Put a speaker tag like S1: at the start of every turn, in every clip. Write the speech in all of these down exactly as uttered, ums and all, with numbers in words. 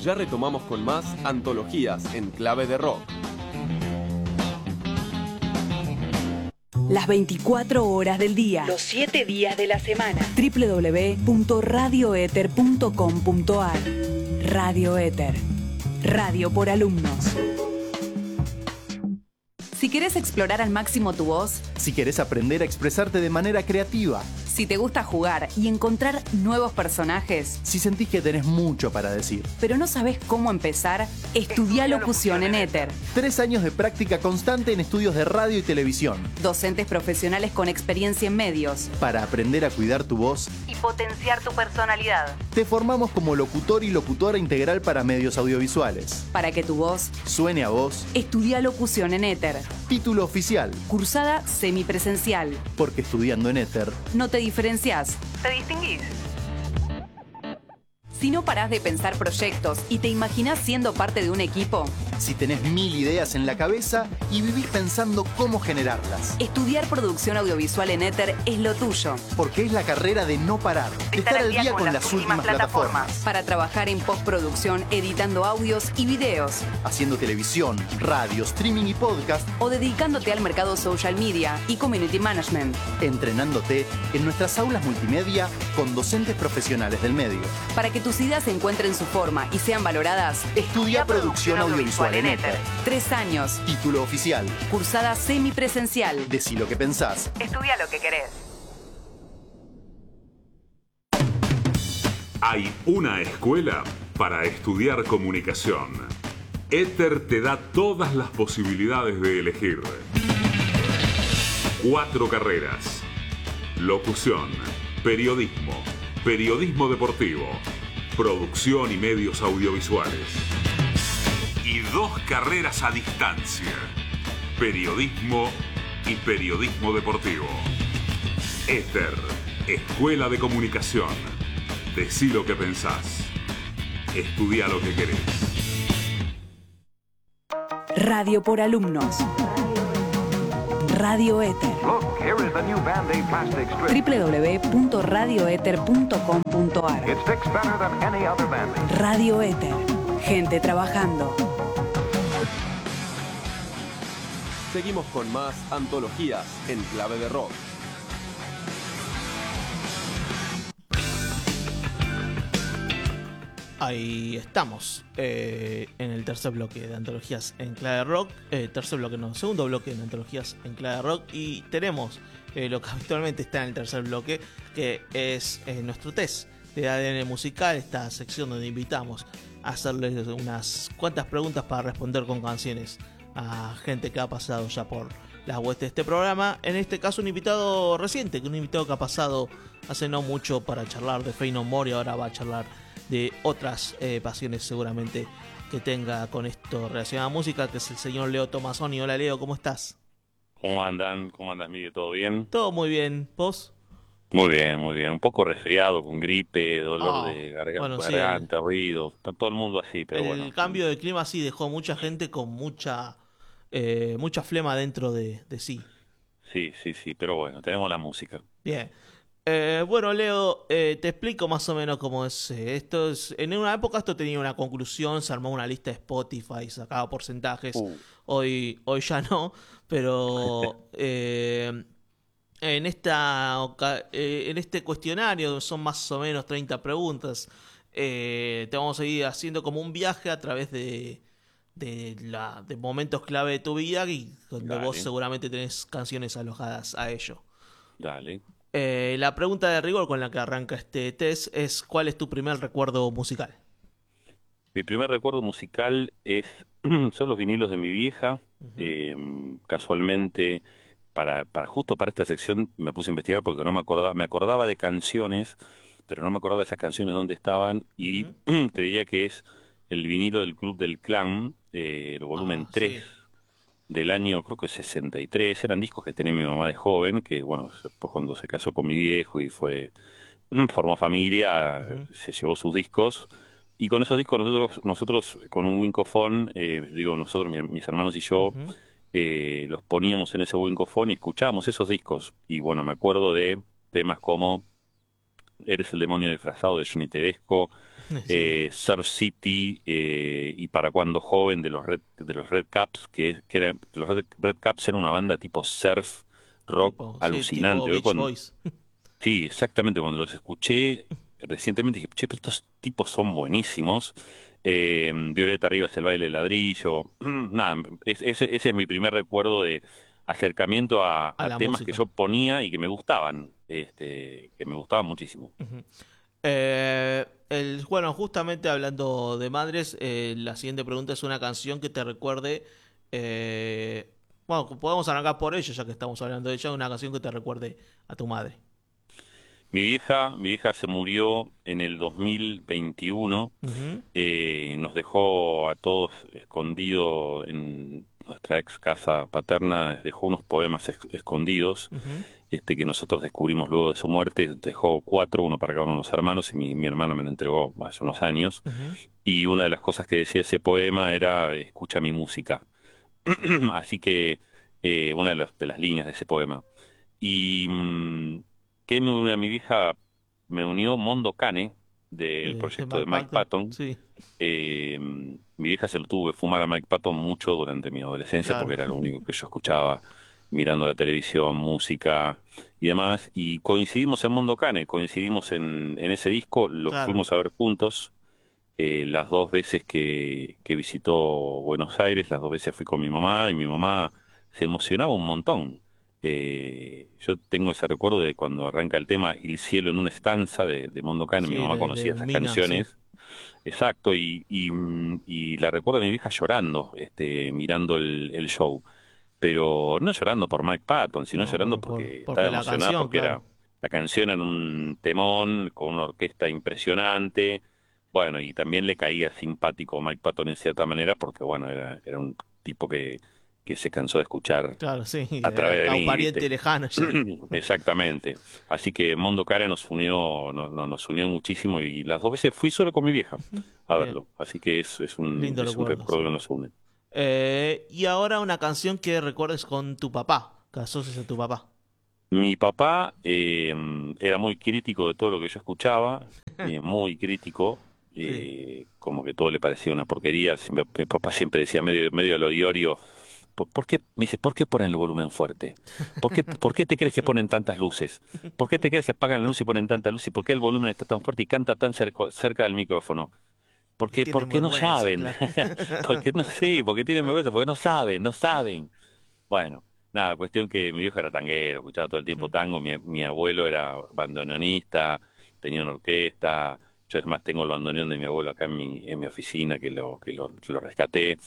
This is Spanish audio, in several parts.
S1: Ya retomamos con más antologías en clave de rock.
S2: Las veinticuatro horas del día, los siete días de la semana. doble u doble u doble u punto radio éter punto com punto a r. Radio Éter. Radio por alumnos. Si querés explorar al máximo tu voz,
S3: si querés aprender a expresarte de manera creativa,
S2: si te gusta jugar y encontrar nuevos personajes,
S3: si sentís que tenés mucho para decir,
S2: pero no sabés cómo empezar, estudia locución en Éter.
S3: Tres años de práctica constante en estudios de radio y televisión.
S2: Docentes profesionales con experiencia en medios.
S3: Para aprender a cuidar tu voz
S2: y potenciar tu personalidad.
S3: Te formamos como locutor y locutora integral para medios audiovisuales.
S2: Para que tu voz
S3: suene a vos,
S2: estudia locución en Éter.
S3: Título oficial.
S2: Cursada semipresencial.
S3: Porque estudiando en Éter
S2: no te diferenciás, te distinguís. Si no parás de pensar proyectos y te imaginás siendo parte de un equipo,
S3: si tenés mil ideas en la cabeza y vivís pensando cómo generarlas,
S2: estudiar producción audiovisual en Éter es lo tuyo.
S3: Porque es la carrera de no parar, de estar al día, día con, con las, las últimas plataformas. plataformas.
S2: Para trabajar en postproducción, editando audios y videos.
S3: Haciendo televisión, radio, streaming y podcast.
S2: O dedicándote al mercado social media y community management.
S3: Entrenándote en nuestras aulas multimedia con docentes profesionales del medio.
S2: Para que tus ideas encuentren su forma y sean valoradas,
S3: estudia producción audiovisual en Éter.
S2: Tres años.
S3: Título oficial.
S2: Cursada semipresencial.
S3: Decí lo que pensás.
S2: Estudia lo que querés.
S4: Hay una escuela para estudiar comunicación. Éter te da todas las posibilidades de elegir. Cuatro carreras: locución, periodismo, periodismo deportivo, producción y medios audiovisuales. Y dos carreras a distancia: periodismo y periodismo deportivo. Éter, Escuela de Comunicación. Decí lo que pensás. Estudia lo que querés.
S2: Radio por alumnos. Radio Éter. doble u doble u doble u punto radio éter punto com punto a r. Radio Éter. Gente trabajando.
S1: Seguimos con más antologías en clave de rock.
S5: Ahí estamos, eh, en el tercer bloque de antologías en clave de rock, eh, tercer bloque no, segundo bloque de antologías en clave de rock, y tenemos eh, lo que habitualmente está en el tercer bloque, que es eh, nuestro test de A D N musical, esta sección donde invitamos a hacerles unas cuantas preguntas para responder con canciones a gente que ha pasado ya por las webs de este programa. En este caso un invitado reciente, un invitado que ha pasado hace no mucho para charlar de Faith No More y ahora va a charlar de otras eh, pasiones seguramente que tenga con esto relacionado a música, que es el señor Leo Tomasoni. Hola Leo, ¿cómo estás?
S6: ¿Cómo andan? ¿Cómo andas, Miguel? ¿Todo bien?
S5: Todo muy bien, ¿vos?
S6: Muy bien, muy bien. Un poco resfriado, con gripe, dolor
S5: oh,
S6: de garganta,
S5: bueno, sí,
S6: garganta ruido. Está todo el mundo así, pero
S5: el
S6: bueno.
S5: El cambio de clima sí dejó mucha gente con mucha eh, mucha flema dentro de, de sí.
S6: Sí, sí, sí, pero bueno, tenemos la música.
S5: Bien. Eh, bueno, Leo, eh, te explico más o menos cómo es eh, esto. Es, en una época esto tenía una conclusión, se armó una lista de Spotify, sacaba porcentajes. Uh. Hoy, hoy ya no, pero eh, en esta eh, en este cuestionario son más o menos treinta preguntas. Eh, te vamos a ir haciendo como un viaje a través de de, la, de momentos clave de tu vida y donde Dale. Vos seguramente tenés canciones alojadas a ello.
S6: Dale.
S5: Eh, la pregunta de rigor con la que arranca este test es: ¿cuál es tu primer recuerdo musical?
S6: Mi primer recuerdo musical es son los vinilos de mi vieja. Uh-huh. eh, casualmente para, para justo para esta sección me puse a investigar porque no me acordaba, me acordaba de canciones, pero no me acordaba de esas canciones dónde estaban, y uh-huh. te diría que es el vinilo del Club del Clan, eh, el volumen ah, tres. Sí. Del año, creo que sesenta y tres, eran discos que tenía mi mamá de joven, que bueno, después cuando se casó con mi viejo y fue, formó familia, uh-huh. se llevó sus discos, y con esos discos nosotros, nosotros con un Winkofone, eh, digo nosotros, mi, mis hermanos y yo, uh-huh. eh, los poníamos en ese Winkofone y escuchábamos esos discos, y bueno, me acuerdo de temas como Eres el demonio disfrazado de Johnny Tedesco,
S5: Sí.
S6: eh, Surf City eh, y Para Cuando Joven de los Red, de los Red Caps, que, que eran, los Red, Red Caps era una banda tipo surf rock
S5: Tipo, sí,
S6: alucinante.
S5: tipo
S6: Yo
S5: Beach
S6: cuando-
S5: Boys.
S6: sí, exactamente, cuando los escuché recientemente dije, che, pero estos tipos son buenísimos. Eh, Violeta Rivas, El Baile del Ladrillo. Nada, es- ese, ese es mi primer recuerdo de acercamiento a,
S5: A
S6: a
S5: la
S6: temas que
S5: música.
S6: yo ponía y que me gustaban, este, que me gustaban muchísimo.
S5: Ujú. Eh, el, bueno, justamente hablando de madres, eh, la siguiente pregunta es una canción que te recuerde. eh, bueno, podemos arrancar por ello, ya que estamos hablando de ella. Una canción que te recuerde a tu madre.
S6: Mi vieja, mi vieja se murió en el dos mil veintiuno,
S5: Ujú,
S6: eh, nos dejó a todos escondido en nuestra ex casa paterna, dejó unos poemas ex- escondidos,
S5: ujú.
S6: este, que nosotros descubrimos luego de su muerte, dejó cuatro, uno para cada uno de los hermanos, y mi, mi hermano me lo entregó hace unos años,
S5: Ujú.
S6: y una de las cosas que decía ese poema era, escucha mi música. Así que, eh, una de las, de las líneas de ese poema. Y mm, que me unió a mi vieja, me unió Mondo Cane, del
S5: De, de
S6: proyecto de
S5: Mark
S6: Mike
S5: Patton.
S6: Patton.
S5: Sí,
S6: Eh, mi vieja se lo tuvo que fumar a Mike Patton mucho durante mi adolescencia
S5: claro.
S6: porque era lo único que yo escuchaba mirando la televisión, música y demás. Y coincidimos en Mondo Cane, coincidimos en, en ese disco, lo
S5: Claro.
S6: fuimos a ver juntos. Eh, las dos veces que, que visitó Buenos Aires, las dos veces fui con mi mamá y mi mamá se emocionaba un montón. Eh, yo tengo ese recuerdo de cuando arranca el tema El cielo en una estanza de, de Mondo Cane, mi
S5: Sí,
S6: mamá
S5: de,
S6: conocía
S5: de
S6: esas
S5: Mina, sí.
S6: canciones. Exacto, y, y, mm, y la recuerdo a mi vieja llorando, este, mirando el, el show, pero no llorando por Mike Patton, sino
S5: No,
S6: llorando
S5: por, por-
S6: porque estaba
S5: porque la
S6: emocionada
S5: canción,
S6: porque
S5: claro.
S6: era la canción en un temón con una orquesta impresionante, bueno, y también le caía simpático Mike Patton en cierta manera porque, bueno, era, era un tipo que, que se cansó de escuchar
S5: Claro, sí.
S6: a través de
S5: A un
S6: mí,
S5: pariente
S6: ¿viste?
S5: lejano ya.
S6: Exactamente. Así que Mondo Care nos unió, nos, nos nos unió muchísimo y las dos veces fui solo con mi vieja a
S5: Bien,
S6: verlo. Así que es, es un,
S5: lindo
S6: es un
S5: recuerdo, sí.
S6: recuerdo que nos une.
S5: Eh, y ahora una canción que recuerdes con tu papá, que asocies a tu papá.
S6: Mi papá eh, era muy crítico de todo lo que yo escuchaba, eh, muy crítico,
S5: Sí.
S6: eh, como que todo le parecía una porquería. Siempre- mi papá siempre decía medio, medio al odiorio, ¿por, por qué? Me dice, ¿por qué ponen el volumen fuerte? ¿Por qué, por qué te crees que ponen tantas luces? ¿Por qué te crees que apagan la luz y ponen tanta luz? ¿Y por qué el volumen está tan fuerte y canta tan cerca, cerca del micrófono?
S5: Que
S6: Porque,
S5: tienen
S6: porque no
S5: vergüenza,
S6: saben.
S5: claro.
S6: Porque no sé, porque tienen vergüenza, porque no saben, no saben. Bueno, nada, cuestión que mi viejo era tanguero, escuchaba todo el tiempo
S5: Ujú.
S6: tango, mi, mi abuelo era bandoneonista, tenía una orquesta, yo además tengo el bandoneón de mi abuelo acá en mi, en mi oficina, que lo, que lo, lo rescaté,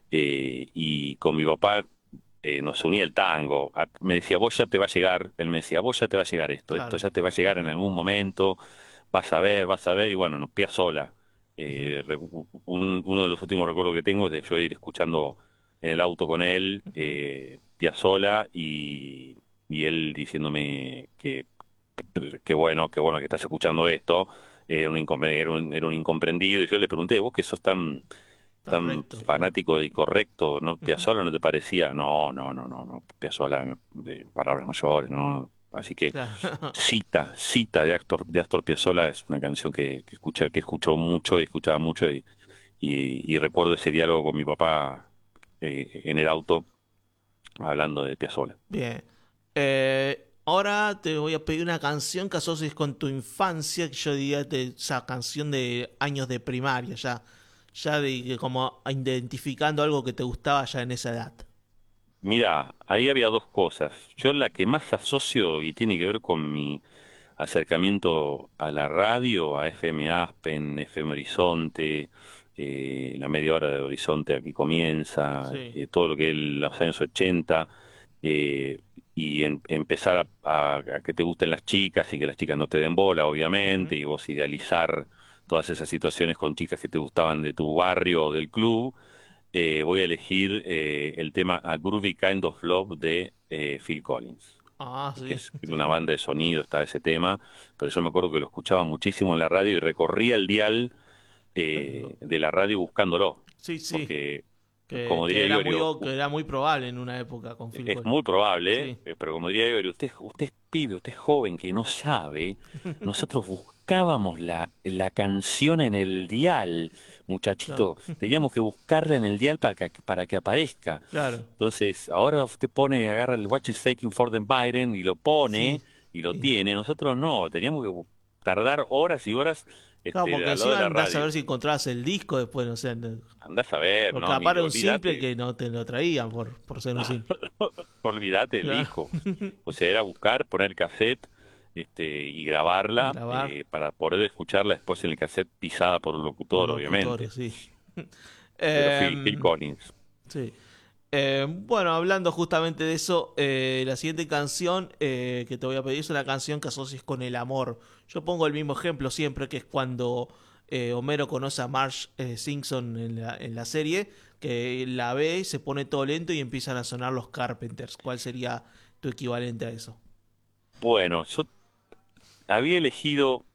S6: eh, y con mi papá eh, nos unía el tango. A- me decía, vos ya te va a llegar, él me decía, vos ya te va a llegar esto, esto
S5: Claro.
S6: ya te va a llegar en algún momento, vas a ver, vas a ver, y bueno, nos Piazzolla.
S5: Ujú.
S6: Eh, re- un- uno de los últimos recuerdos que tengo es de yo ir escuchando en el auto con él,
S5: Ujú.
S6: eh, Piazzolla, y, y él diciéndome que, que bueno, que bueno que estás escuchando esto, era un, incompre- era un, era un incomprendido, y yo le pregunté, vos que sos tan,
S5: Está
S6: tan
S5: recto, claro.
S6: fanático y correcto, ¿no?
S5: Ujú.
S6: Piazzolla no te parecía, no, no, no, no, no, Piazzolla de palabras mayores, ¿no? Así que
S5: Claro.
S6: Cita, Cita de Astor, de Astor Piazzolla es una canción que, que escucha, que escucho mucho y escuchaba mucho y, y, y recuerdo ese diálogo con mi papá eh, en el auto hablando de Piazzolla.
S5: Bien. Eh, ahora te voy a pedir una canción que asocies con tu infancia, que yo diría de esa canción de años de primaria, ya, ya de como identificando algo que te gustaba ya en esa edad.
S6: Mira, ahí había dos cosas. Yo la que más asocio y tiene que ver con mi acercamiento a la radio, a F M Aspen, F M Horizonte, eh, la media hora de Horizonte aquí comienza,
S5: Sí.
S6: eh, todo lo que es los años ochenta, eh, y en- empezar a, a- a que te gusten las chicas y que las chicas no te den bola,
S5: Ujú.
S6: obviamente, y vos idealizar todas esas situaciones con chicas que te gustaban de tu barrio o del club. Eh, voy a elegir eh, el tema A Groovy Kind of Love de eh, Phil Collins,
S5: Ah,
S6: que
S5: sí.
S6: es una banda de sonido, está ese tema, pero yo me acuerdo que lo escuchaba muchísimo en la radio y recorría el dial eh, de la radio buscándolo,
S5: Sí, sí.
S6: porque
S5: Que,
S6: como
S5: que
S6: diría
S5: era muy,
S6: Iorio,
S5: o- que era muy probable en una época con Phil
S6: es
S5: Collins.
S6: muy probable,
S5: Sí.
S6: eh, pero como diría Iorio, usted, usted es pibe, usted es joven que no sabe, nosotros bus- buscábamos la, la canción en el dial, muchachito.
S5: Claro.
S6: Teníamos que buscarla en el dial para que, para que aparezca.
S5: Claro.
S6: Entonces, ahora usted pone, agarra el Watch is Taking for the Biden y lo pone
S5: Sí.
S6: y lo
S5: Sí.
S6: tiene. Nosotros no, teníamos que bu- tardar horas y horas
S5: Claro,
S6: este,
S5: porque
S6: al lado de
S5: encima
S6: la
S5: andás a
S6: radio.
S5: ver si encontrabas el disco después, no sé. no-
S6: Andás a ver,
S5: Porque
S6: ¿no? Ni
S5: capaz era un
S6: olvídate.
S5: simple que no te lo traían por, por ser un simple.
S6: Olvídate el
S5: Claro.
S6: disco. O sea, era buscar, poner cassette este, y grabarla
S5: Grabar.
S6: eh, para poder escucharla después en el cassette pisada por un locutor,
S5: Los
S6: obviamente.
S5: locutores, sí.
S6: Pero Phil,
S5: Em,
S6: Phil Collins.
S5: Sí. Eh, bueno, hablando justamente de eso, eh, la siguiente canción eh, que te voy a pedir es una canción que asocies con el amor. Yo pongo el mismo ejemplo siempre, que es cuando eh, Homero conoce a Marge eh, Simpson en la, en la serie, que la ve, se pone todo lento y empiezan a sonar los Carpenters. ¿Cuál sería tu equivalente a eso?
S6: Bueno, yo había elegido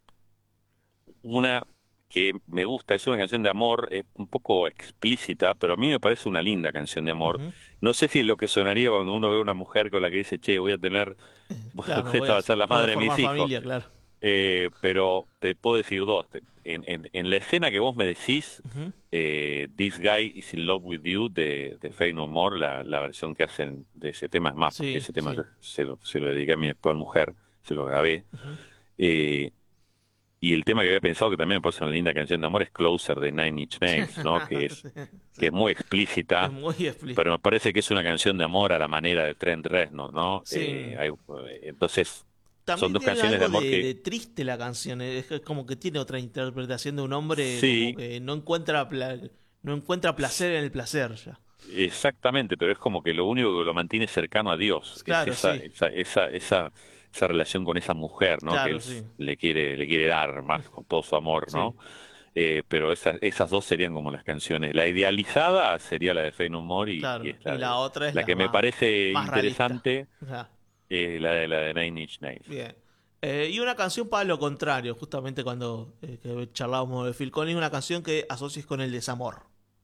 S6: una que me gusta, es una canción de amor, es un poco explícita, pero a mí me parece una linda canción de amor.
S5: Ujú.
S6: No sé si es lo que sonaría cuando uno ve a una mujer con la que dice, che, voy a tener,
S5: Claro,
S6: esta
S5: voy a,
S6: va a ser la
S5: voy a
S6: madre de mis
S5: formar
S6: hijos.
S5: familia, claro.
S6: Eh, pero te puedo decir dos. Te- En, en, en la escena que vos me decís,
S5: Ujú.
S6: eh, This Guy is in Love with You de, de Faith No More, la, la versión que hacen de ese tema es más,
S5: Sí,
S6: porque ese tema
S5: sí.
S6: yo se lo, se lo dediqué a mi actual mujer, se lo grabé.
S5: Ujú.
S6: Eh, y el tema que había pensado que también me parece una linda canción de amor es Closer de Nine Inch Nails, ¿no? Que es,
S5: Sí, sí.
S6: que es muy explícita,
S5: Es muy explícito.
S6: pero me parece que es una canción de amor a la manera de Trent Reznor, ¿no?
S5: Sí.
S6: Eh, hay- entonces,
S5: También
S6: son dos
S5: tiene
S6: canciones de
S5: algo
S6: amor
S5: de,
S6: que...
S5: de triste la canción, es que- como que tiene otra interpretación de un hombre
S6: Sí.
S5: como que no encuentra pla- no encuentra placer en el placer ya.
S6: Exactamente, pero es como que lo único que lo mantiene cercano a Dios
S5: Claro,
S6: es esa,
S5: sí.
S6: esa, esa, esa, esa relación con esa mujer, ¿no?
S5: Claro,
S6: Que él
S5: sí.
S6: le quiere, le quiere dar más con todo su amor, ¿no? Eh, pero esas, esas dos serían como las canciones. La idealizada sería la de Faith No More y,
S5: Claro.
S6: y es la,
S5: Y la
S6: de-
S5: otra es
S6: la
S5: la
S6: que me
S5: más,
S6: parece
S5: más realista.
S6: interesante,
S5: Ajá,
S6: eh, la de la de Nine Inch Nails.
S5: bien. Eh, y una canción para lo contrario, justamente cuando eh, que charlábamos de Phil Collins, una canción que asocies con el desamor.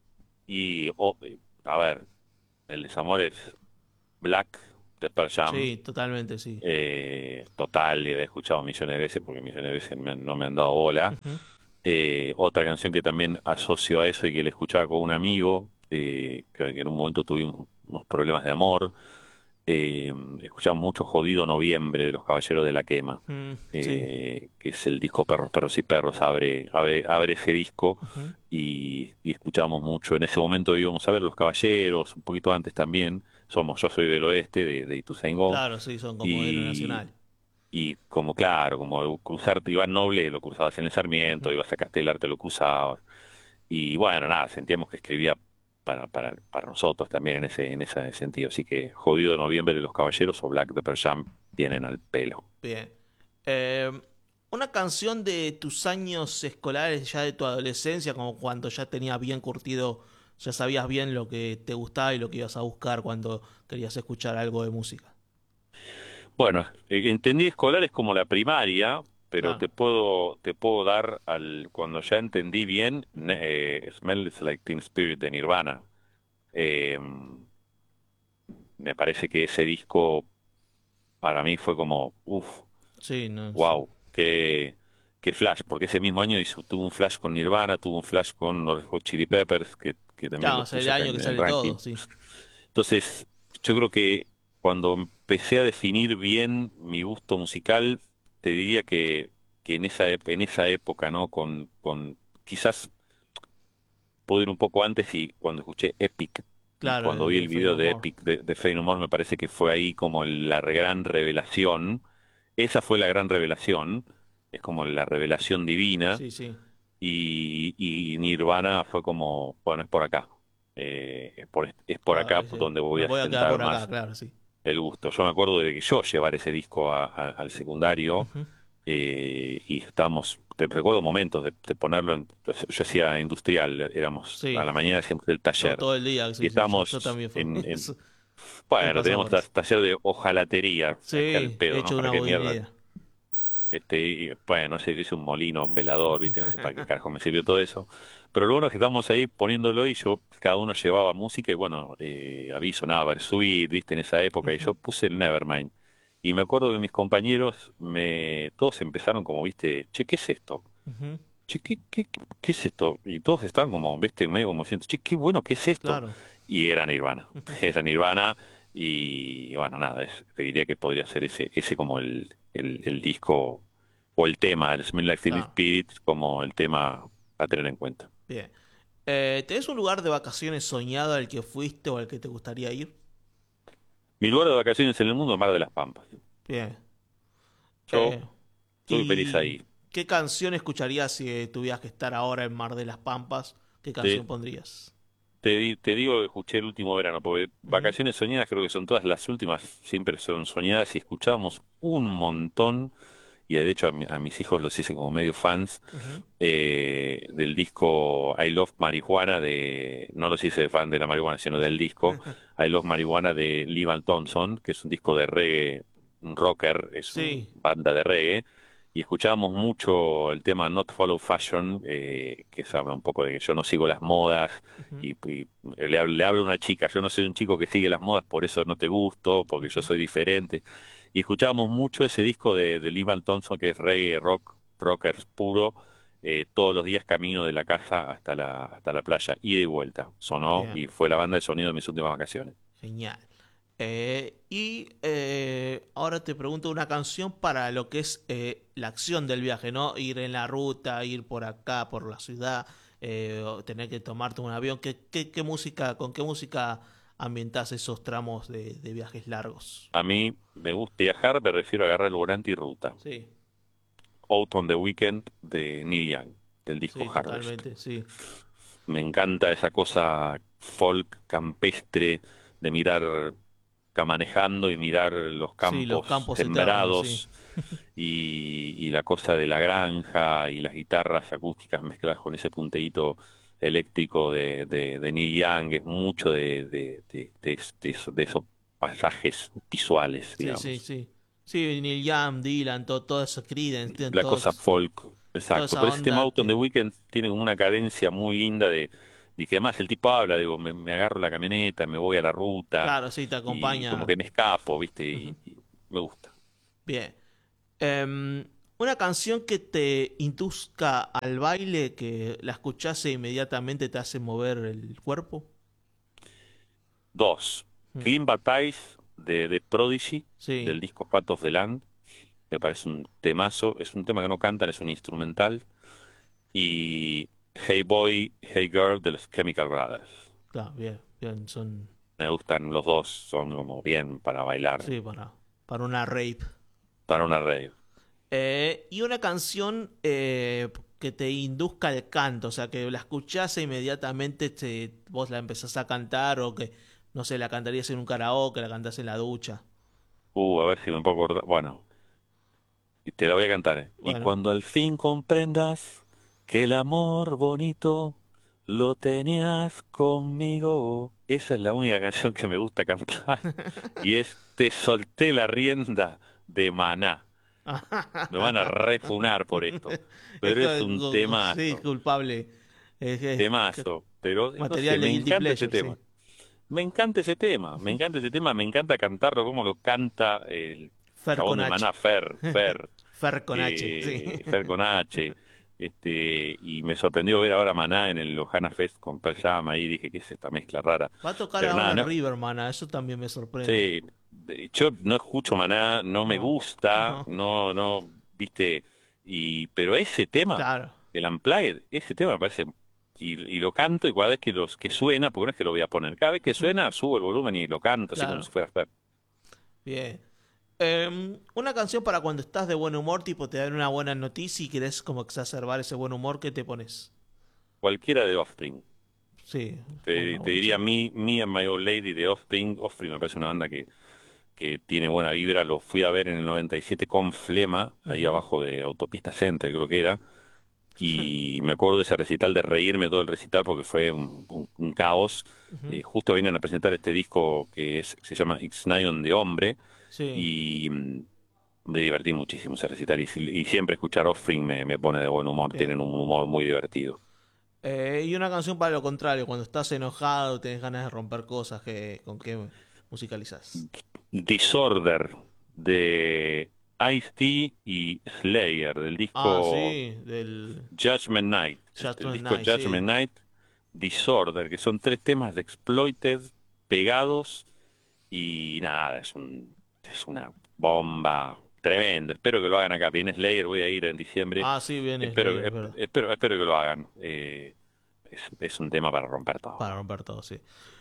S6: Y, oh, eh, a ver, el desamor es Black de Pearl Jam.
S5: Sí, totalmente, sí.
S6: Eh, total, y he escuchado millones de veces porque millones de veces me han- no me han dado bola.
S5: Ujú.
S6: Eh, otra canción que también asocio a eso y que le escuchaba con un amigo, eh, que, que en un momento tuvimos unos problemas de amor. Eh, escuchamos mucho Jodido Noviembre de los Caballeros de la Quema,
S5: Mm, sí.
S6: eh, que es el disco Perros, Perros y Perros, abre, abre, abre ese disco
S5: Ujú.
S6: y, y escuchamos mucho. En ese momento íbamos a ver Los Caballeros, un poquito antes también. Somos Yo Soy del Oeste, de, de Ituzaingó.
S5: Claro, sí, son como
S6: Y-
S5: himno nacional.
S6: Y como claro, como cruzarte Iván Noble, lo cruzabas en el Sarmiento, ibas a Castelar, te lo cruzabas. Y bueno, nada, sentíamos que escribía para, para, para nosotros también en ese, en ese sentido. Así que Jodido Noviembre de los Caballeros o Black de Pearl Jam vienen al pelo.
S5: Bien. Eh, una canción de tus años escolares, ya de tu adolescencia, como cuando ya tenías bien curtido, ya sabías bien lo que te gustaba y lo que ibas a buscar cuando querías escuchar algo de música.
S6: Bueno, eh, entendí escolar es como la primaria, pero
S5: Claro.
S6: te puedo te puedo dar al cuando ya entendí bien ne- eh, Smells Like Teen Spirit de Nirvana. Eh, me parece que ese disco para mí fue como, uff,
S5: Sí, no.
S6: wow, qué, qué flash, porque ese mismo año hizo, tuvo un flash con Nirvana, tuvo un flash con los Red Hot Chili Peppers, que, que también
S5: Claro,
S6: lo
S5: o sea, el
S6: puse acá
S5: año
S6: en
S5: que
S6: el
S5: sale
S6: ranking.
S5: todo, sí.
S6: Entonces, yo creo que cuando empecé a definir bien mi gusto musical, te diría que, que en esa, ep- en esa época, ¿no? Con, con quizás puedo ir un poco antes y cuando escuché Epic, y
S5: Claro,
S6: cuando
S5: el
S6: vi
S5: de
S6: el video
S5: Faith No
S6: de
S5: More.
S6: Epic de, de Faith No More, me parece que fue ahí como la gran revelación. Esa fue la gran revelación, es como la revelación divina.
S5: Sí, sí.
S6: Y, y Nirvana fue como, bueno, es por acá. Eh, es por, es por acá
S5: Ah, sí.
S6: donde voy
S5: Me
S6: a
S5: voy a quedar
S6: sentar
S5: por
S6: más
S5: acá, claro, sí.
S6: el gusto. Yo me acuerdo de que yo llevar ese disco a- a- al secundario
S5: Ujú.
S6: eh, y estábamos, te recuerdo momentos de, de ponerlo en, yo hacía industrial, éramos
S5: Sí.
S6: a la mañana hacíamos el
S5: Todo,
S6: taller.
S5: todo el día, sí,
S6: Y
S5: sí,
S6: estamos
S5: yo, yo también fui.
S6: en- en-
S5: Eso.
S6: Bueno,
S5: Me
S6: teníamos
S5: pasa por
S6: ta- taller de hojalatería, acá al
S5: Sí,
S6: pedo,
S5: hecho
S6: ¿no?
S5: una
S6: ¿Para qué
S5: buena
S6: mierda?
S5: idea.
S6: Este, y, bueno, no sé, hice un molino, un velador, ¿viste? No sé para qué carajo me sirvió todo eso. Pero lo bueno es que estábamos ahí poniéndolo y yo, cada uno llevaba música y bueno, eh, había sonaba Versuit, ¿viste? En esa época y yo puse el Nevermind. Y me acuerdo que mis compañeros, me todos empezaron como, viste, che, ¿qué es esto?
S5: Ujú.
S6: Che, ¿qué, qué, qué- qué es esto? Y todos estaban como, viste, medio como diciendo, che, qué bueno, ¿qué es esto?
S5: Claro.
S6: Y era Nirvana. Era Nirvana y bueno, nada, es- te diría que podría ser ese, ese como el, el, el disco o el tema, el Smell Like Teen
S5: Claro.
S6: Spirit, como el tema a tener en cuenta.
S5: Bien. Eh, ¿tenés un lugar de vacaciones soñado al que fuiste o al que te gustaría ir?
S6: Mi lugar de vacaciones en el mundo es Mar de las Pampas.
S5: Bien.
S6: Yo
S5: Eh,
S6: soy feliz
S5: ¿y
S6: ahí.
S5: qué canción escucharías si tuvieras que estar ahora en Mar de las Pampas? ¿Qué canción
S6: Te,
S5: pondrías?
S6: te, di- te digo que escuché el último verano, porque
S5: Ujú,
S6: vacaciones soñadas creo que son todas las últimas, siempre son soñadas y escuchamos un montón, y de hecho a, mi- a mis hijos los hice como medio fans,
S5: ujú.
S6: eh, del disco I Love Marijuana de, no los hice fan de la marihuana, sino del disco I Love Marijuana de Lee Van Thompson, que es un disco de reggae, un rocker, es una
S5: Sí.
S6: banda de reggae, y escuchábamos mucho el tema Not Follow Fashion, eh, que se habla un poco de que yo no sigo las modas,
S5: Ujú,
S6: y, y le, hablo- le hablo a una chica, yo no soy un chico que sigue las modas, por eso no te gusto, porque yo
S5: ujú.
S6: soy diferente. Y escuchábamos mucho ese disco de, de Lee Van Thompson, que es reggae, rock, rocker puro, eh, todos los días camino de la casa hasta la, hasta la playa, ida y vuelta. Sonó
S5: Bien.
S6: y fue la banda de sonido de mis últimas vacaciones.
S5: Genial. Eh, y eh, ahora te pregunto una canción para lo que es eh, la acción del viaje, ¿no? Ir en la ruta, ir por acá, por la ciudad, eh, o tener que tomarte un avión. ¿Qué, qué, qué música, con qué música ambientás esos tramos de, de viajes largos?
S6: A mí me gusta viajar, me refiero a agarrar el volante y ruta.
S5: Sí,
S6: Out on the Weekend de Neil Young, del disco
S5: sí,
S6: Harvest.
S5: totalmente, sí.
S6: Me encanta esa cosa folk, campestre, de mirar, ca- manejando y mirar los
S5: Sí, los
S6: campos
S5: campos eternos, sí.
S6: sembrados y, y la cosa de la granja y las guitarras acústicas mezcladas con ese punteíto eléctrico de, de, de Neil Young, es mucho de, de, de, de, de eso- de esos pasajes visuales,
S5: Sí, sí,
S6: digamos.
S5: sí. Sí, Neil Young, Dylan, todo, todo eso, Creedence, tienen
S6: La cosa
S5: todos,
S6: folk,
S5: toda
S6: exacto.
S5: esa
S6: Pero ese tema
S5: onda
S6: Out on the
S5: que...
S6: Weekend tiene como una cadencia muy linda de, y que además el tipo habla, digo, me, me agarro la camioneta, me voy a la ruta
S5: Claro, sí, te
S6: y como
S5: acompaña.
S6: que me escapo, ¿viste?
S5: Ujú.
S6: Y, y me gusta.
S5: Bien. Em, una canción que te induzca al baile, que la escuchás e inmediatamente te hace mover el cuerpo.
S6: Dos,
S5: Mm,
S6: Clean Baptized de, de Prodigy,
S5: sí,
S6: del disco Fat of the Land, me parece un temazo, es un tema que no cantan, es un instrumental. Y Hey Boy, Hey Girl de los Chemical Brothers.
S5: claro, bien, bien, son,
S6: Me gustan los dos, son como bien para bailar,
S5: sí, para, para una rave.
S6: para una rave.
S5: Eh, y una canción eh, que te induzca al canto, o sea, que la escuchás e inmediatamente te, vos la empezás a cantar o que, no sé, la cantarías en un karaoke, la cantás en la ducha.
S6: Uh, a ver si me puedo acordar. Bueno, y te la voy a cantar. ¿Eh? Y
S5: Bueno,
S6: cuando al fin comprendas que el amor bonito lo tenías conmigo. Esa es la única canción que me gusta cantar. Y es Te solté la rienda de Maná. Me van a refunar por esto.
S5: es
S6: Pero es un
S5: que, sí,
S6: temazo.
S5: culpable. Es, es
S6: Temazo. Pero no sé,
S5: material de
S6: me
S5: Guilty
S6: encanta ese
S5: Pleasure, sí.
S6: tema. Me encanta ese tema. Me encanta ese tema. Me encanta cantarlo como lo canta el
S5: Fer
S6: chabón
S5: con
S6: de
S5: H.
S6: Maná, Fer. Fer.
S5: Fer con H, sí.
S6: eh, Fer con H, este, y me sorprendió ver ahora Maná en el Lojana Fest con Pearl Jam, ahí dije que es esta mezcla rara,
S5: Va a tocar
S6: pero nada,
S5: ahora
S6: no,
S5: Riverman, a eso también me sorprende.
S6: sí, de- yo no escucho Maná, no me
S5: No,
S6: gusta,
S5: no,
S6: no, no, viste, y, pero ese tema,
S5: claro,
S6: el Unplugged, ese tema me parece, y, y lo canto y cada vez que, los, que suena, porque no es que lo voy a poner, cada vez que suena subo el volumen y lo canto, así como
S5: claro.
S6: si fuera Fer.
S5: Bien. Em, una canción para cuando estás de buen humor, tipo te dan una buena noticia y querés como exacerbar ese buen humor, ¿qué te pones?
S6: Cualquiera de Offspring.
S5: Sí,
S6: Te,
S5: bueno,
S6: te
S5: bueno, sí.
S6: diría Me, Me and My Old Lady de Offspring. Offspring me parece una banda que, que tiene buena vibra. Lo fui a ver en el noventa y siete con Flema, ahí
S5: Ujú.
S6: abajo de Autopista Center, creo que era. Y me acuerdo de ese recital, de reírme todo el recital porque fue un, un- un caos.
S5: Ujú.
S6: Eh, justo vienen a presentar este disco que es, se llama Ixnay de Hombre.
S5: Sí.
S6: Y mm, me divertí muchísimo ese recital. Y, si- y siempre escuchar Offspring me, me pone de buen humor.
S5: Bien.
S6: Tienen un humor muy divertido.
S5: Eh, y una canción para lo contrario, cuando estás enojado, tenés ganas de romper cosas, que, ¿con qué musicalizás?
S6: Disorder de Ice-T y Slayer, del disco
S5: Ah, sí, del
S6: Judgment Night.
S5: Judgment
S6: el disco
S5: Night,
S6: Judgment
S5: sí.
S6: Night, Disorder, que son tres temas de Exploited pegados y nada, es un es una bomba tremenda. Espero que lo hagan acá. Viene Slayer, voy a ir en diciembre.
S5: Ah, sí, viene
S6: Espero,
S5: Slayer, es
S6: esp-
S5: verdad.
S6: espero, espero que lo hagan. Eh, es, es un tema para romper todo.
S5: Para romper todo, sí.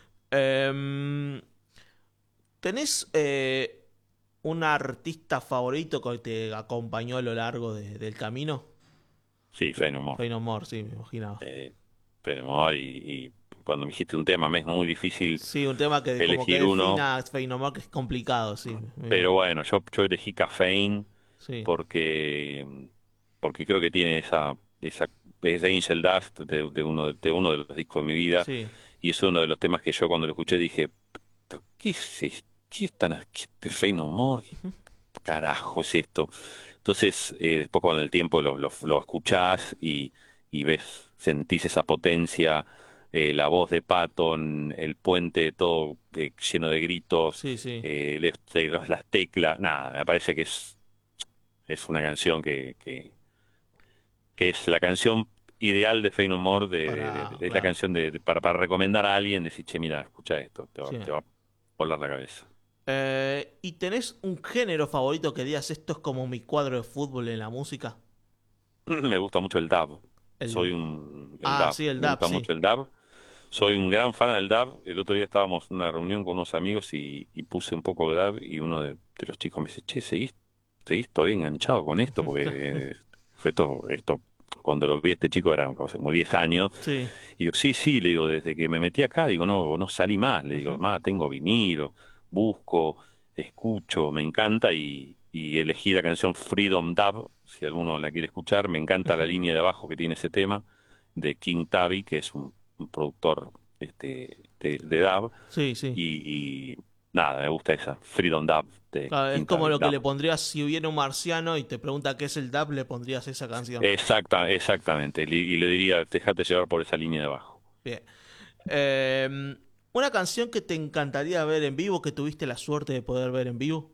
S5: Em, ¿tenés eh, un artista favorito que te acompañó a lo largo de- del camino?
S6: Sí, Fey No More.
S5: Fey No More, sí, me imaginaba.
S6: Eh, Fey No More y, y cuando me dijiste un tema me es muy difícil
S5: Sí, un tema que como que
S6: elegir uno.
S5: defina Fey No More, que es complicado, sí.
S6: Pero bueno, yo, yo elegí Caffeine
S5: Sí,
S6: porque, porque creo que tiene esa, esa, esa Angel Dust de, de uno, de, de uno de los discos de mi vida.
S5: sí.
S6: Y es uno de los temas que yo cuando lo escuché dije, "¿Pero ¿qué es esto? ¿Qué es tan, qué es Fey No More? ¿Qué carajo es esto?" Entonces, eh, después con el tiempo lo, lo, lo escuchás y, y ves, sentís esa potencia, eh, la voz de Patton, el puente todo eh, lleno de gritos,
S5: Sí, sí.
S6: eh, les- te- las teclas, nada, me parece que es, es una canción que, que, que es la canción ideal de Fey No More, de, de-
S5: Para-
S6: de- es
S5: claro.
S6: la canción de, de- para, para recomendar a alguien, decir, che, mira, escucha esto, te va,
S5: Sí.
S6: te va a volar la cabeza.
S5: Eh, ¿y tenés un género favorito que digas esto es como mi cuadro de fútbol en la música?
S6: Me gusta mucho el dub.
S5: El-
S6: Soy un... el
S5: Ah,
S6: dub.
S5: sí, el
S6: Me
S5: dub,
S6: gusta
S5: sí.
S6: mucho el dub. Soy un gran fan del dub. El otro día estábamos en una reunión con unos amigos y, y puse un poco de dub y uno de, de los chicos me dice, che, ¿seguís, seguís todavía enganchado con esto? Porque eh, fue todo esto... Cuando lo vi a este chico eran como diez años.
S5: Sí.
S6: Y digo, sí, sí, le digo, desde que me metí acá, digo, no, no salí más. Le digo,
S5: Ujú.
S6: más, tengo vinilo, busco, escucho, me encanta y, y elegí la canción Freedom Dub, si alguno la quiere escuchar. Me encanta la línea de abajo que tiene ese tema de King Tubby, que es un, un productor este, de, de dub.
S5: Sí, sí.
S6: Y, y nada, me gusta esa, Freedom Dub. De
S5: Claro, es
S6: King
S5: como
S6: Tubby,
S5: lo que
S6: dub.
S5: le pondrías si hubiera un marciano y te pregunta qué es el dub, le pondrías esa canción.
S6: Exacta, exactamente. Y, y le diría, déjate llevar por esa línea de abajo.
S5: Bien. Eh, ¿una canción que te encantaría ver en vivo, que tuviste la suerte de poder ver en vivo?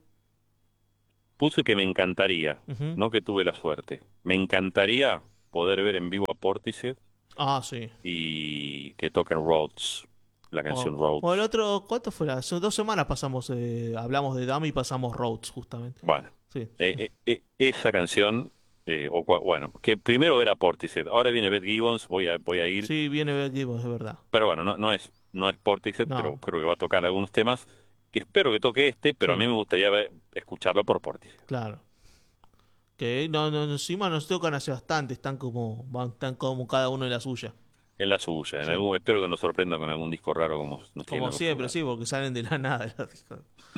S6: Puse que me encantaría,
S5: Ujú.
S6: no que tuve la suerte. Me encantaría poder ver en vivo a Portishead
S5: Ah, sí.
S6: y que toquen Rhodes, la canción
S5: O,
S6: Rhodes.
S5: o el otro, ¿cuánto fue? Hace dos semanas pasamos, eh, hablamos de Dummy y pasamos Rhodes, justamente.
S6: Bueno,
S5: Sí.
S6: eh, eh, eh, esa canción, eh, o cua- bueno, que primero era Portishead, ahora viene Beth Gibbons, voy a, voy a ir,
S5: Sí, viene Beth Gibbons, es verdad.
S6: pero bueno, no, no es, no es Portishead,
S5: No.
S6: pero creo que va a tocar algunos temas, que espero que toque este, pero
S5: Sí.
S6: a mí me gustaría ver- escucharlo por Portishead.
S5: Claro. Que no, no, encima nos tocan hace bastante, están como, van, están como cada uno en la suya.
S6: En la suya, en
S5: Sí.
S6: algún- espero que nos sorprenda con algún disco raro como nos tiene
S5: Como siempre,
S6: acostumbrados.
S5: sí, porque salen de la nada. los discos.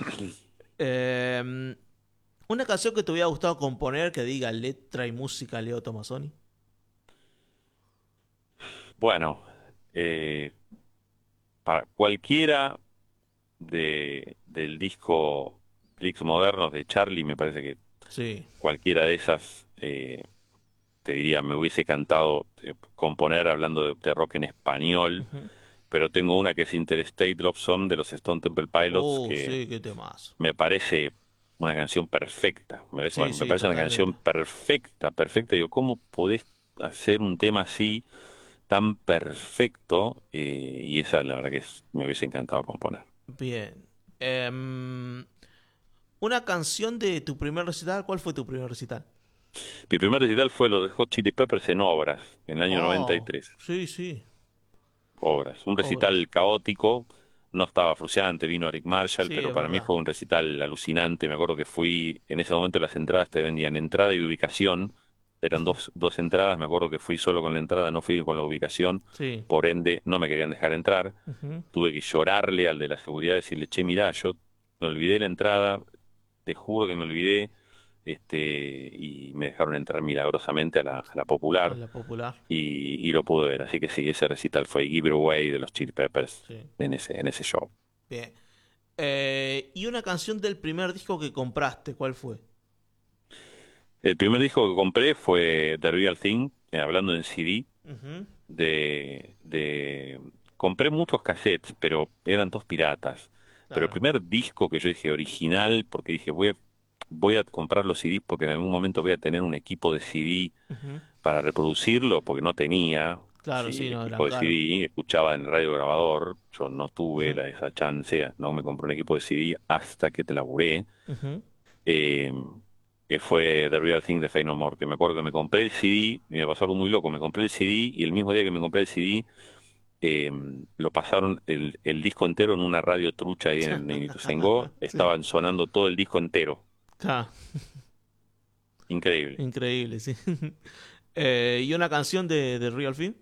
S5: Eh, una canción que te hubiera gustado componer que diga letra y música Leo Tomasoni.
S6: Bueno, eh, para cualquiera de, del disco Clicks Modernos de Charlie, me parece que
S5: Sí.
S6: cualquiera de esas, eh, te diría, me hubiese encantado eh, componer hablando de, de rock en español,
S5: Ujú.
S6: pero tengo una que es Interstate Love Song de los Stone Temple Pilots,
S5: Oh,
S6: que
S5: sí, qué temas.
S6: me parece una canción perfecta, me parece,
S5: Sí,
S6: me
S5: sí,
S6: parece una
S5: totalmente.
S6: canción perfecta, perfecta. Digo, ¿cómo podés hacer un tema así, tan perfecto? Eh, y esa, la verdad que es- me hubiese encantado componer.
S5: Bien. Em, una canción de tu primer recital. ¿Cuál fue tu primer recital?
S6: Mi primer recital fue lo de Hot Chili Peppers en Obras, en el año
S5: Oh,
S6: noventa y tres.
S5: Sí, sí.
S6: Obras. Un recital
S5: Obras.
S6: caótico, no estaba Fruciante, vino Eric Marshall,
S5: Sí,
S6: pero
S5: es
S6: para mí
S5: verdad.
S6: fue un recital alucinante. Me acuerdo que fui, en ese momento las entradas te vendían entrada y ubicación, eran dos, dos entradas, me acuerdo que fui solo con la entrada, no fui con la ubicación,
S5: Sí.
S6: por ende no me querían dejar entrar.
S5: Ujú.
S6: Tuve que llorarle al de la seguridad, decirle, che, mirá, yo me olvidé la entrada, te juro que me olvidé, este, y me dejaron entrar milagrosamente a la, a la popular.
S5: La popular.
S6: Y, y lo pude ver, así que sí, ese recital fue Give It Away de los Chili Peppers
S5: Sí.
S6: en ese, en ese show.
S5: Bien. Eh, y una canción del primer disco que compraste, ¿cuál fue?
S6: El primer disco que compré fue The Real Thing, eh, hablando en C D,
S5: Ujú.
S6: de, de... Compré muchos cassettes, pero eran todos piratas. Pero el
S5: Claro.
S6: primer disco que yo dije original, porque dije, voy a- voy a comprar los C Ds porque en algún momento voy a tener un equipo de C D
S5: Ujú.
S6: para reproducirlo, porque no tenía.
S5: Claro, sí, no,
S6: equipo de
S5: eran
S6: C D, escuchaba en el radio grabador, yo no tuve
S5: Ujú.
S6: la, esa chance, no me compré un equipo de C D hasta que te laburé,
S5: Ujú.
S6: eh, que fue The Real Thing de Faith No More, que me acuerdo que me compré el C D, y me pasó algo muy loco, me compré el C D y el mismo día que me compré el C D, eh, lo pasaron el, el disco entero en una radio trucha ahí en, en Ituzaingó,
S5: Sí.
S6: estaban sonando todo el disco entero,
S5: Ah,
S6: increíble.
S5: increíble, sí. Eh, ¿y una canción de, de Real Thing?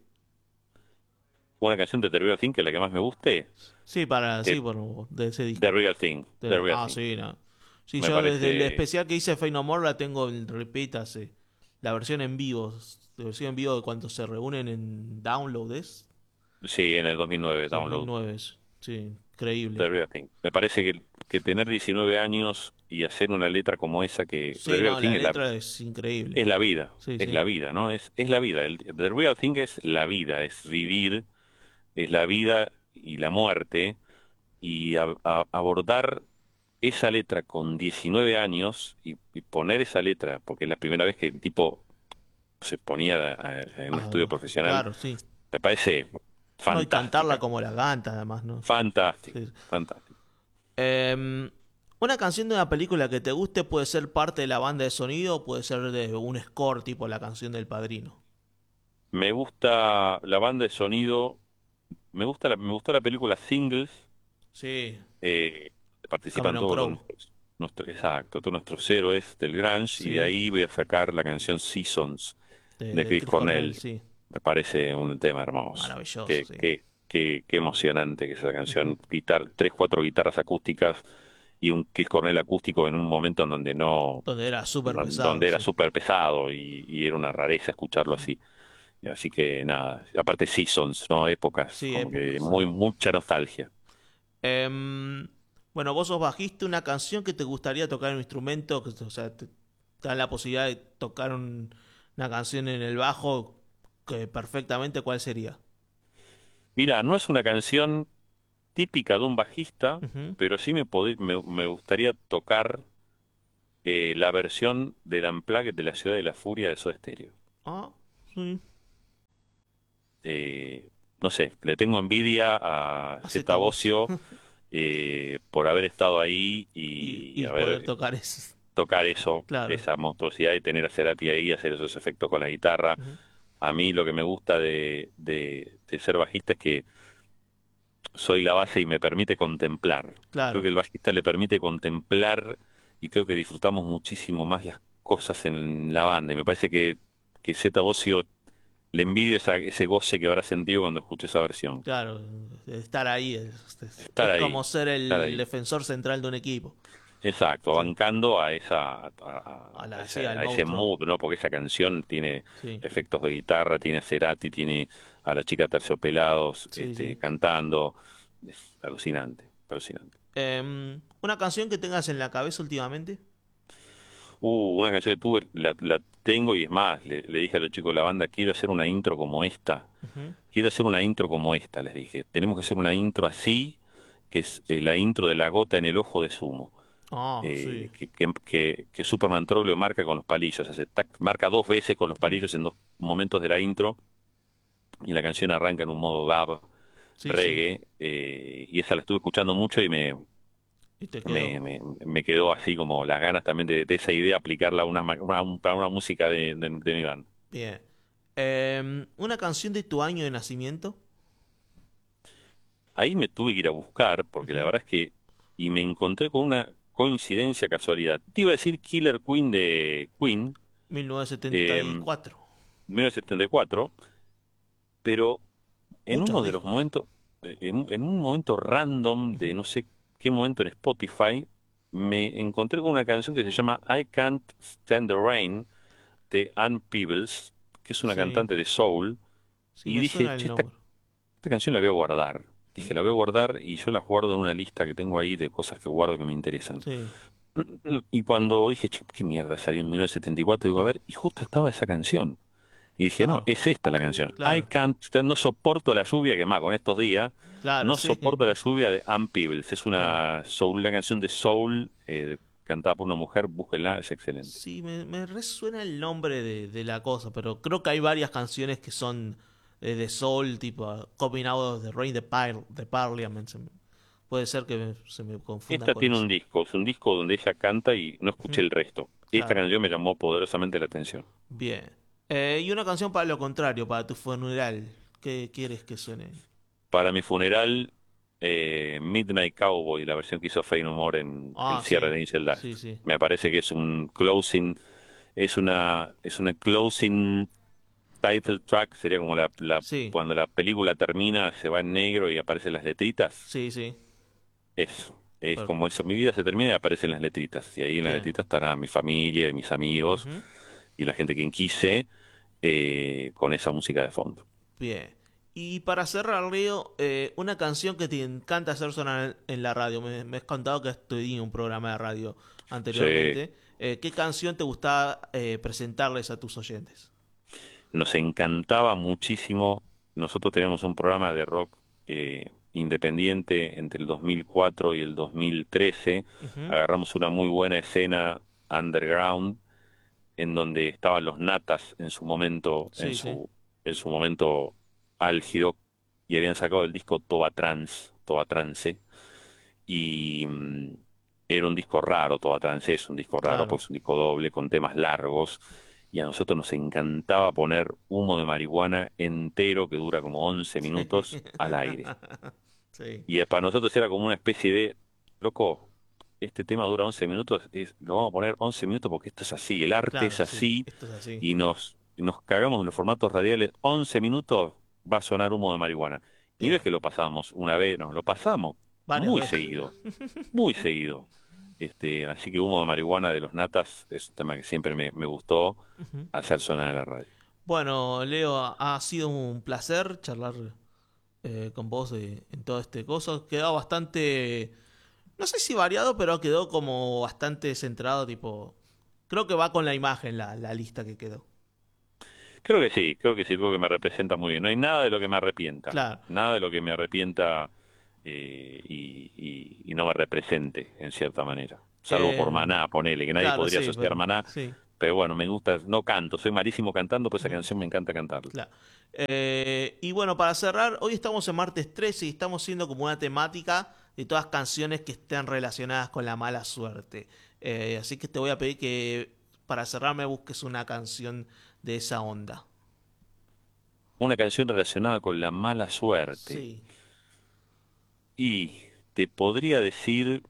S6: Una canción de The Real Thing que es la que más me guste,
S5: Sí, para, sí,
S6: eh,
S5: por, de ese disco.
S6: The Real Thing,
S5: De-
S6: The Real
S5: ah,
S6: Thing.
S5: sí, no. Sí,
S6: Me
S5: yo desde el
S6: parece,
S5: especial que hice Fey No More la tengo en repeat hace. La versión en vivo. La versión en vivo de cuando se reúnen en Download es.
S6: sí, en el dos mil nueve Download.
S5: dos mil nueve es. Sí, increíble.
S6: The Real Thing. Me parece que, que tener diecinueve años y hacer una letra como esa, que
S5: Sí,
S6: The Real
S5: no,
S6: Thing
S5: la
S6: es la,
S5: letra es increíble.
S6: es la vida,
S5: Sí,
S6: es
S5: sí.
S6: la vida, ¿no? Es, es la vida. El, The Real Thing es la vida, es vivir, es la vida y la muerte, y a- a- abordar esa letra con diecinueve años y, y poner esa letra, porque es la primera vez que el tipo se ponía a- a- en un
S5: Ah,
S6: estudio profesional,
S5: claro, sí.
S6: me parece
S5: No, y cantarla
S6: fantástica,
S5: como la canta, además, ¿no?
S6: fantástica,
S5: Sí.
S6: fantástica.
S5: Em, una canción de una película que te guste puede ser parte de la banda de sonido o puede ser de un score, tipo la canción del Padrino.
S6: Me gusta la banda de sonido, me gusta la, me gustó la película Singles,
S5: Sí,
S6: eh, participan
S5: Cameron
S6: todos los,
S5: Crowe.
S6: nuestros, nuestro- exacto, todos nuestros héroes del grunge, y
S5: Sí.
S6: de ahí voy a sacar la canción Seasons
S5: De,
S6: de
S5: de
S6: Chris
S5: Chris
S6: Cornell.
S5: sí.
S6: Me parece un tema hermoso.
S5: Maravilloso,
S6: Qué,
S5: sí.
S6: qué, qué, qué emocionante que es esa canción. Guitar, tres, cuatro guitarras acústicas y un Chris Cornell acústico en un momento en donde no,
S5: Donde era súper
S6: no-
S5: pesado.
S6: donde era
S5: Sí.
S6: súper pesado, y, y era una rareza escucharlo así. Así que nada, aparte Seasons, ¿no? Épocas,
S5: Sí,
S6: como que
S5: épocas.
S6: muy, mucha nostalgia.
S5: Em, bueno, vos sos bajista, una canción que te gustaría tocar en un instrumento, que, o sea, te, te dan la posibilidad de tocar un- una canción en el bajo que perfectamente, ¿cuál sería?
S6: Mira, no es una canción típica de un bajista,
S5: Ujú.
S6: pero sí me, pod- me, me gustaría tocar eh, la versión del Unplugged de La Ciudad de la Furia de Soda Stereo.
S5: Ah, sí.
S6: Eh, no sé, le tengo envidia a
S5: A
S6: Zeta
S5: Zeta
S6: Bosio eh, por haber estado ahí y,
S5: Y, y
S6: haber
S5: poder tocar eso.
S6: tocar eso,
S5: Claro.
S6: esa monstruosidad, y tener a Cerati ahí, hacer esos efectos con la guitarra.
S5: Ujú.
S6: A mí lo que me gusta de, de, de ser bajista es que soy la base y me permite contemplar.
S5: Claro.
S6: Creo que el bajista le permite contemplar, y creo que disfrutamos muchísimo más las cosas en la banda. Y me parece que, que Zeta Bosio le envidio esa, ese goce que habrá sentido cuando escuché esa versión.
S5: Claro, estar ahí es, es-
S6: Estar
S5: es
S6: ahí,
S5: como ser el
S6: estar ahí.
S5: defensor central de un equipo.
S6: Exacto,
S5: Sí.
S6: bancando a esa a, a-
S5: A la-
S6: a
S5: sí,
S6: ese,
S5: al
S6: a ese
S5: monstruo.
S6: mood, ¿no? Porque esa canción tiene
S5: Sí.
S6: efectos de guitarra, tiene a Cerati, tiene a la chica Terciopelados
S5: Sí,
S6: este,
S5: sí.
S6: cantando. Es alucinante, alucinante.
S5: Em, una canción que tengas en la cabeza últimamente.
S6: Uh, una canción que tuve, la, la tengo, y es más, le, le dije a los chicos de la banda, quiero hacer una intro como esta.
S5: Ujú.
S6: Quiero hacer una intro como esta, les dije. Tenemos que hacer una intro así, que es eh, la intro de La Gota en el Ojo de Sumo.
S5: Ah,
S6: eh,
S5: sí.
S6: que, que, que, que Superman Troglio marca con los palillos, hace tac, marca dos veces con los palillos en dos momentos de la intro, y la canción arranca en un modo dub,
S5: Sí,
S6: reggae, eh, y esa la estuve escuchando mucho y me,
S5: sí. Y te quedó.
S6: me, me, me quedó así como las ganas también de, de esa idea, aplicarla a una, ma- una, a una música de, de, de mi banda.
S5: Bien. Em, una canción de tu año de nacimiento.
S6: Ahí me tuve que ir a buscar, porque la
S5: Ujú.
S6: verdad es que, y me encontré con una coincidencia, casualidad. Te iba a decir Killer Queen de Queen,
S5: mil novecientos setenta y cuatro.
S6: mil novecientos setenta y cuatro, pero en
S5: Muchos
S6: uno de los
S5: discos.
S6: momentos, en, en un momento random de no sé qué momento en Spotify, me encontré con una canción que se llama I Can't Stand the Rain de Ann Peebles, que es una
S5: Sí.
S6: cantante de soul,
S5: Sí,
S6: y
S5: me
S6: dije,
S5: suena el
S6: "Che, esta,
S5: nombre.
S6: esta canción la voy a guardar. Dije, la voy a guardar, y yo la guardo en una lista que tengo ahí de cosas que guardo que me interesan.
S5: Sí.
S6: Y cuando dije, che, qué mierda, salió en mil novecientos setenta y cuatro, digo, a ver, y justo estaba esa canción. Y dije, no,
S5: Claro.
S6: es esta la canción.
S5: Claro.
S6: I can't, no soporto la lluvia, que más con estos días,
S5: Claro,
S6: no
S5: sí.
S6: soporto la lluvia de Ann Peebles. Es una soul, una canción de soul, eh, cantada por una mujer, búsquenla, es excelente.
S5: Sí, me, me resuena el nombre de, de la cosa, pero creo que hay varias canciones que son eh, de soul, tipo Coming Out of the Rain de, Par de Parliament. Se me- puede ser que me- se me confunda
S6: Esta
S5: con
S6: tiene
S5: eso.
S6: un disco, es un disco donde ella canta y no escuché
S5: Ujú.
S6: el resto. Esta
S5: Claro.
S6: canción me llamó poderosamente la atención.
S5: Bien. Eh, y una canción para lo contrario, para tu funeral. ¿Qué quieres que suene?
S6: Para mi funeral, eh, Midnight Cowboy, la versión que hizo Faith No More en el
S5: Ah,
S6: cierre
S5: sí.
S6: de Angel
S5: Sí,
S6: Dust.
S5: sí.
S6: Me parece que es un closing, es una, es una closing title track, sería como la, la-
S5: Sí,
S6: cuando la película termina, se va en negro y aparecen las letritas.
S5: sí, sí.
S6: Eso, es
S5: Per-
S6: como eso, mi vida se termina y aparecen las letritas. Y ahí en las
S5: Bien.
S6: letritas estará mi familia, mis amigos
S5: Ujú.
S6: y la gente que quise eh, con esa música de fondo.
S5: Bien. Y para cerrar, Río, eh, una canción que te encanta hacer sonar en, en la radio. Me, me has contado que estudié un programa de radio
S6: Sí,
S5: anteriormente. Eh, ¿qué canción te gustaba eh, presentarles a tus oyentes?
S6: nos encantaba muchísimo. Nosotros teníamos un programa de rock eh, independiente entre el dos mil cuatro y el dos mil trece.
S5: Ujú.
S6: Agarramos una muy buena escena underground en donde estaban los Natas en su momento, en
S5: Sí, sí.
S6: su, en su momento álgido, y habían sacado el disco Toba Trans, Toba Trance, y mm, era un disco raro, Toba Trance es un disco raro,
S5: Claro.
S6: pues un disco doble con temas largos, y a nosotros nos encantaba poner Humo de Marihuana entero que dura como once minutos al aire.
S5: Sí.
S6: Y para nosotros era como una especie de, loco, este tema dura once minutos, es- lo vamos a poner once minutos porque esto es así, el arte es
S5: Claro, sí.
S6: así,
S5: Esto es así.
S6: y nos, nos cagamos en los formatos radiales, once minutos va a sonar Humo de Marihuana. Y no es
S5: Bien.
S6: que lo pasamos una vez, no, lo pasamos
S5: Varias
S6: muy
S5: veces.
S6: seguido, muy seguido. Este, así que Humo de Marihuana de los Natas es un tema que siempre me, me gustó
S5: Ujú.
S6: hacer sonar en la radio.
S5: Bueno, Leo, ha ha sido un placer charlar eh, con vos de- en todo este coso. Quedó bastante, no sé si variado, pero quedó como bastante centrado, tipo, creo que va con la imagen la, la lista que quedó.
S6: Creo que sí, creo que sí, creo que me representa muy bien. No hay nada de lo que me arrepienta,
S5: Claro.
S6: nada de lo que me arrepienta eh, y, y- y no me represente en cierta manera. Salvo por
S5: Eh,
S6: Maná, ponele, que nadie
S5: claro,
S6: podría
S5: sí,
S6: asociar
S5: pero
S6: Maná,
S5: sí.
S6: pero bueno, me gusta, no canto, soy malísimo cantando, pues esa
S5: Ujú.
S6: canción me encanta cantarla.
S5: Claro. Eh, y bueno, para cerrar, hoy estamos en martes trece y estamos haciendo como una temática de todas canciones que estén relacionadas con la mala suerte. Eh, así que te voy a pedir que para cerrar me busques una canción de esa onda.
S6: Una canción relacionada con la mala suerte.
S5: Sí.
S6: Y te podría decir,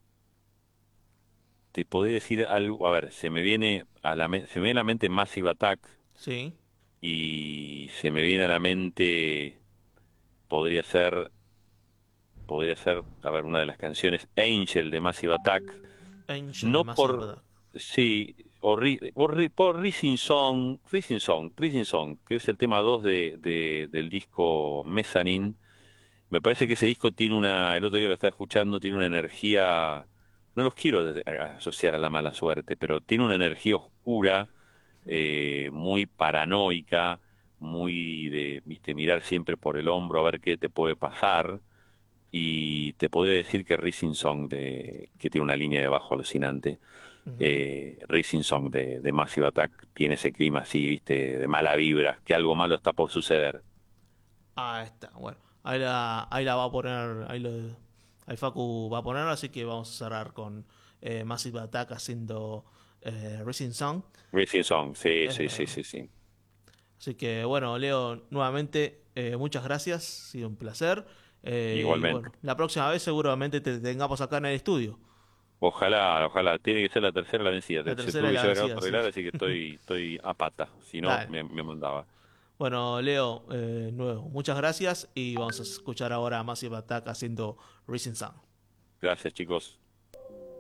S6: te podría decir algo, a ver, se me viene a la, me- se me viene a la mente Massive Attack
S5: Sí.
S6: y se me viene a la mente, podría ser, podría ser, a ver, una de las canciones Angel de Massive Attack,
S5: Angel de
S6: no
S5: Massive
S6: por,
S5: Attack.
S6: sí, o ri- por, ri- por Rising Song, Rising Song, Rising Song, que es el tema dos de, de- del disco Mezzanine. Me parece que ese disco tiene una, el otro día lo estaba escuchando, tiene una energía, no los quiero de- a- asociar a la mala suerte, pero tiene una energía oscura, eh, muy paranoica, muy de, viste, mirar siempre por el hombro a ver qué te puede pasar. Y te podría decir que Rising Song, de, que tiene una línea de bajo alucinante,
S5: Ujú.
S6: eh, Rising Song de, de Massive Attack tiene ese clima así, viste, de mala vibra, que algo malo está por suceder.
S5: Ah, está. Bueno, ahí la, ahí la va a poner. Ahí, lo, ahí Facu va a poner. Así que vamos a cerrar con eh, Massive Attack haciendo eh, Rising Song.
S6: Rising Song, sí, sí,
S5: Eh,
S6: sí, sí, sí.
S5: Así que bueno, Leo, nuevamente eh, muchas gracias. Ha sido un placer. Eh, y
S6: Igualmente.
S5: bueno, la próxima vez seguramente te tengamos acá en el estudio.
S6: Ojalá, ojalá. Tiene que ser la tercera la vencida.
S5: La
S6: Se
S5: tercera y
S6: tuve que
S5: la
S6: llevar a
S5: vencida, sí.
S6: arreglar, así que estoy, estoy a pata. Si no,
S5: Dale.
S6: me, me mandaba.
S5: Bueno, Leo, eh, nuevo, muchas gracias. Y vamos a escuchar ahora a Massive Attack haciendo Rising Sun.
S6: Gracias, chicos.